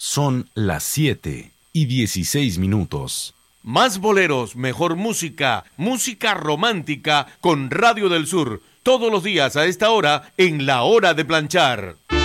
Son las 7:16. Más boleros, mejor música, música romántica con Radio del Sur. Todos los días a esta hora en La Hora de Planchar.